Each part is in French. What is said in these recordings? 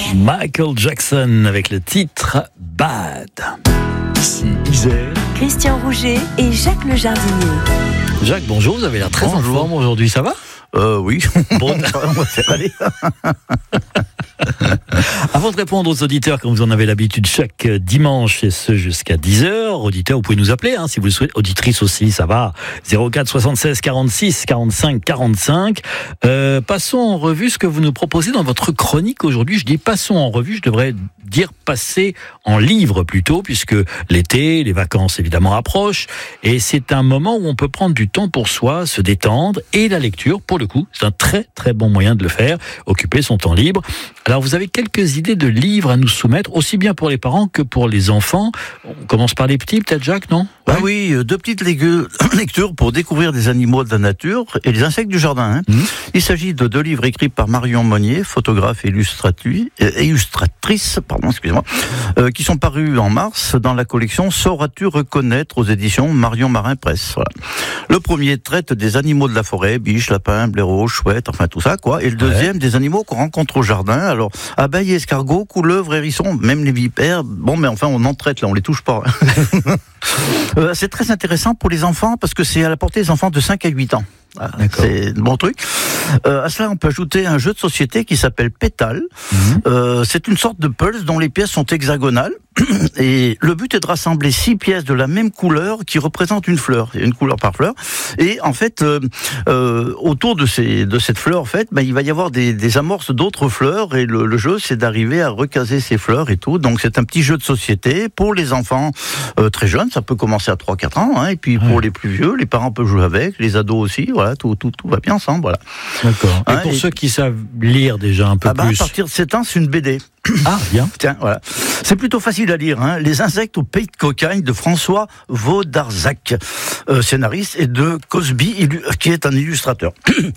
Michael Jackson avec le titre Bad. Ici Isère. Christian Rouget et Jacques Le Jardinier. Jacques, bonjour, vous avez l'air très en forme aujourd'hui, ça va ? Oui. Bon, on va faire aller. Avant de répondre aux auditeurs, comme vous en avez l'habitude chaque dimanche, et ce jusqu'à 10h, auditeurs, vous pouvez nous appeler, si vous le souhaitez, auditrice aussi, ça va, 04 76 46 45 45. Passons en revue ce que vous nous proposez dans votre chronique aujourd'hui. Je dis passons en revue, je devrais dire passer en livre plutôt, puisque l'été, les vacances évidemment approchent, et c'est un moment où on peut prendre du temps pour soi, se détendre, et la lecture, pour le coup, c'est un très très bon moyen de le faire, occuper son temps libre. Alors vous avez quelques idées de livres à nous soumettre, aussi bien pour les parents que pour les enfants. On commence par les petits, peut-être Jacques, non ? Ah oui, deux petites lectures pour découvrir des animaux de la nature et les insectes du jardin. Il s'agit de deux livres écrits par Marion Monnier, photographe et illustratrice, qui sont parus en mars dans la collection Sauras-tu reconnaître aux éditions Marion Marin Presse. Voilà. Le premier traite des animaux de la forêt, biches, lapins, blaireaux, chouettes, enfin tout ça, quoi. Et le deuxième des animaux qu'on rencontre au jardin. Alors, abeilles, escargots, couleuvres, hérissons, même les vipères. Bon, mais enfin, on en traite là, on les touche pas. C'est très intéressant pour les enfants parce que c'est à la portée des enfants de 5 à 8 ans. C'est un bon truc. À cela, on peut ajouter un jeu de société qui s'appelle Pétale. C'est une sorte de puzzle dont les pièces sont hexagonales. Et le but est de rassembler 6 pièces de la même couleur qui représentent une fleur. Il y a une couleur par fleur. Et en fait, autour de cette fleur, en fait, il va y avoir des amorces d'autres fleurs. Et le jeu, c'est d'arriver à recaser ces fleurs et tout. Donc, c'est un petit jeu de société pour les enfants très jeunes. Ça peut commencer à 3-4 ans. Et puis, pour les plus vieux, les parents peuvent jouer avec. Les ados aussi. Voilà, tout va bien ensemble. Voilà. D'accord. Et pour ceux qui savent lire déjà un peu plus. À partir de 7 ans, c'est une BD. Ah, bien. Tiens, voilà. C'est plutôt facile à lire. Les insectes au pays de cocagne de François Vaudarzac, scénariste, et de Cosby, qui est un illustrateur.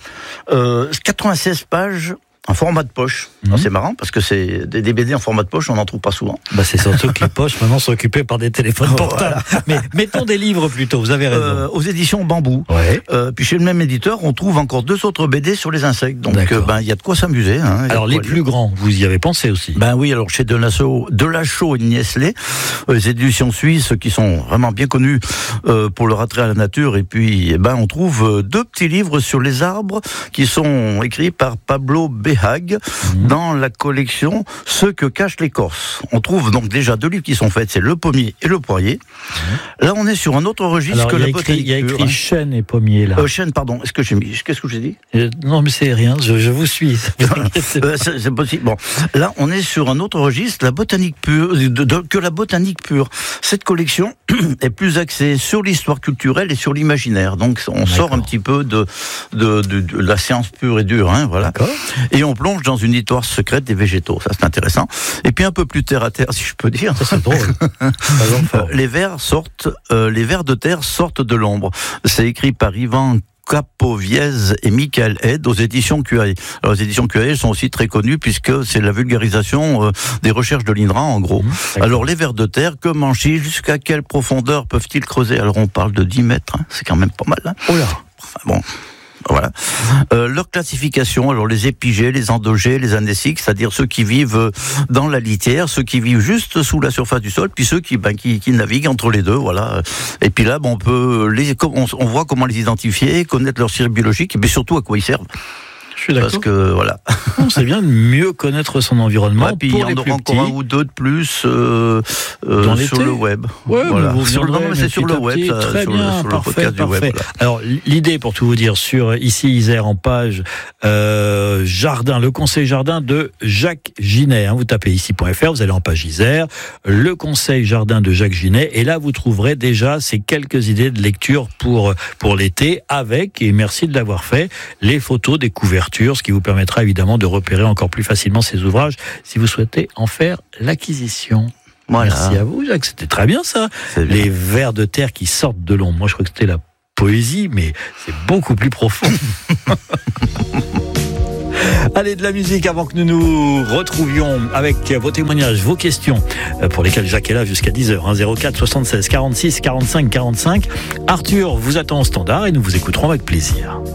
96 pages en format de poche. C'est marrant parce que c'est des BD en format de poche, on n'en trouve pas souvent. C'est surtout que les poches maintenant sont occupées par des téléphones portables. Voilà. Mais mettons des livres plutôt, vous avez raison. Aux éditions Bambou. Ouais. Puis chez le même éditeur, on trouve encore 2 autres BD sur les insectes. Donc il y a de quoi s'amuser. Alors les plus grands, vous y avez pensé aussi ? Oui, alors chez Delachaux et Niestlé, les éditions suisses qui sont vraiment bien connues pour leur attrait à la nature. Et puis on trouve 2 petits livres sur les arbres qui sont écrits par Pablo Behag dans la collection Ce que cache l'écorce. On trouve donc déjà 2 livres qui sont faits, c'est Le Pommier et Le Poirier. Là, on est sur un autre registre que la botanique pure. Il y a écrit chêne et pommier là. Chêne, pardon. Qu'est-ce que j'ai dit ? Non, mais c'est rien. Je vous suis. C'est possible. Bon, là, on est sur un autre registre, la botanique pure, que la botanique pure. Cette collection est plus axée sur l'histoire culturelle et sur l'imaginaire. Donc, on sort un petit peu de la science pure et dure, voilà. Et on plonge dans une histoire secrète des végétaux. Ça, c'est intéressant. Et puis un peu plus terre à terre, si je peux dire. Ça, c'est drôle. Les vers de terre sortent de l'ombre. C'est écrit par Yvan Capoviez et Michael Head aux éditions QAE. Alors, les éditions QAE sont aussi très connues puisque c'est la vulgarisation des recherches de l'INRA, en gros. Alors, les vers de terre, que mangent-ils ? Jusqu'à quelle profondeur peuvent-ils creuser ? Alors, on parle de 10 mètres. C'est quand même pas mal. Oh là. Bon. Voilà. Leur classification, alors les épigées, les endogées, les anéciques, c'est-à-dire ceux qui vivent dans la litière, ceux qui vivent juste sous la surface du sol, puis ceux qui naviguent entre les deux, voilà. Et puis là, on voit comment les identifier, connaître leur cycle biologique, mais surtout à quoi ils servent. Je suis d'accord. Parce que, voilà. C'est bien de mieux connaître son environnement. Et puis il y en aura encore 1 ou 2 de plus sur le web. Ouais, voilà. C'est sur le web. Ça, très sur bien, le parfait, podcast parfait. du web. Voilà. Alors, l'idée, pour tout vous dire, sur ici Isère en page jardin, le conseil jardin de Jacques Ginet. Vous tapez ici.fr, vous allez en page Isère, le conseil jardin de Jacques Ginet, et là vous trouverez déjà ces quelques idées de lecture pour l'été, avec, et merci de l'avoir fait, les photos des couvertures, ce qui vous permettra évidemment de repérer encore plus facilement ces ouvrages si vous souhaitez en faire l'acquisition. Voilà. Merci à vous, Jacques, c'était très bien ça. Les vers de terre qui sortent de l'ombre. Moi je crois que c'était la poésie, mais c'est beaucoup plus profond. Allez, de la musique avant que nous nous retrouvions avec vos témoignages, vos questions, pour lesquelles Jacques est là jusqu'à 10h. 04 76 46 45 45. Arthur vous attend au standard et nous vous écouterons avec plaisir.